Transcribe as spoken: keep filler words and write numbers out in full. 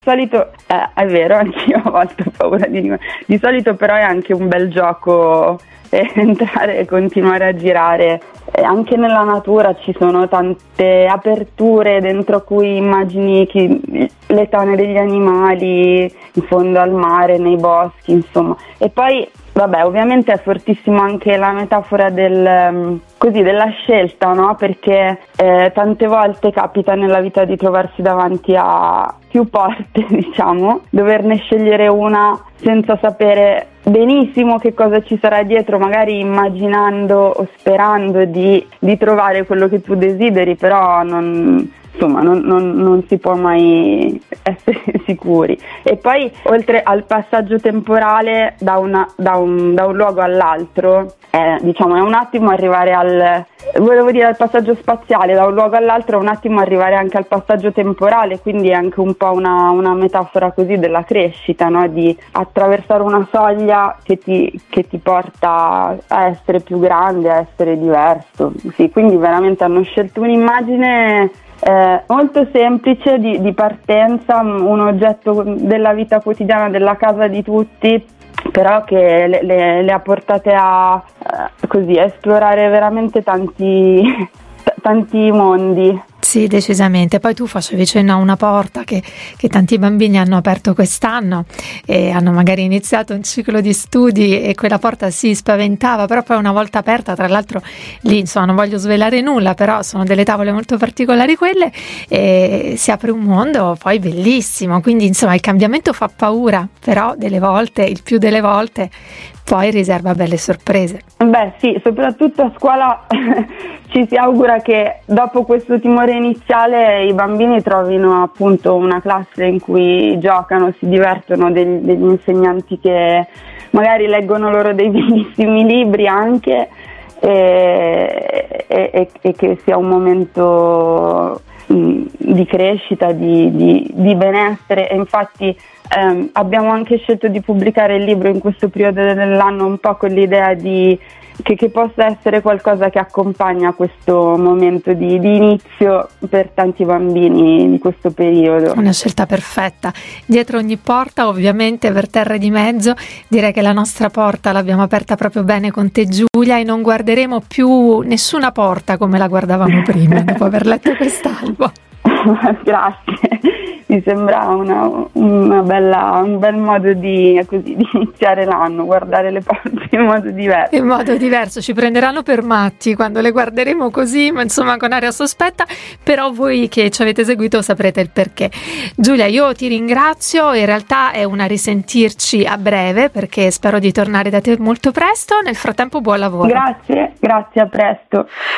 Di solito, eh, è vero, anch'io a volte ho paura di di solito, però è anche un bel gioco eh, entrare e continuare a girare. Eh, anche nella natura ci sono tante aperture dentro cui immagini chi, le tane degli animali in fondo al mare, nei boschi, insomma. E poi, vabbè, ovviamente è fortissimo anche la metafora del, così, della scelta, no? Perché eh, tante volte capita nella vita di trovarsi davanti a più porte, diciamo, doverne scegliere una senza sapere benissimo che cosa ci sarà dietro, magari immaginando o sperando di, di trovare quello che tu desideri, però non... insomma non, non, non si può mai essere sicuri. E poi, oltre al passaggio temporale da, una, da, un, da un luogo all'altro, è, diciamo, è un attimo arrivare al, volevo dire al passaggio spaziale, da un luogo all'altro è un attimo arrivare anche al passaggio temporale, quindi è anche un po' una, una metafora così della crescita, no? Di attraversare una soglia che ti, che ti porta a essere più grande, a essere diverso. Sì, quindi veramente hanno scelto un'immagine Eh, molto semplice di, di partenza, un oggetto della vita quotidiana, della casa di tutti, però che le, le, le ha portate a, eh, così, a esplorare veramente tanti, t- tanti mondi. Sì, decisamente. Poi tu facevi cenno a una porta che, che tanti bambini hanno aperto quest'anno e hanno magari iniziato un ciclo di studi e quella porta si spaventava, però poi una volta aperta, tra l'altro lì, insomma, non voglio svelare nulla, però sono delle tavole molto particolari quelle, e si apre un mondo poi bellissimo. Quindi, insomma, il cambiamento fa paura, però delle volte, il più delle volte, poi riserva belle sorprese. Beh sì, soprattutto a scuola ci si augura che dopo questo timore iniziale i bambini trovino appunto una classe in cui giocano, si divertono, degli, degli insegnanti che magari leggono loro dei bellissimi libri anche, e, e, e che sia un momento mh, di crescita, di, di, di benessere. E infatti ehm, abbiamo anche scelto di pubblicare il libro in questo periodo dell'anno un po' con l'idea di Che, che possa essere qualcosa che accompagna questo momento di, di inizio per tanti bambini di questo periodo. Una scelta perfetta. Dietro ogni porta, ovviamente, per terra di mezzo, direi che la nostra porta l'abbiamo aperta proprio bene con te, Giulia, e non guarderemo più nessuna porta come la guardavamo prima dopo aver letto quest'albo. Grazie, mi sembra una, una bella, un bel modo di, così, di iniziare l'anno, guardare le porte in modo diverso. In modo diverso, ci prenderanno per matti quando le guarderemo così, ma insomma con aria sospetta, però voi che ci avete seguito saprete il perché. Giulia, io ti ringrazio, in realtà è una risentirci a breve, perché spero di tornare da te molto presto. Nel frattempo buon lavoro. Grazie, grazie, a presto.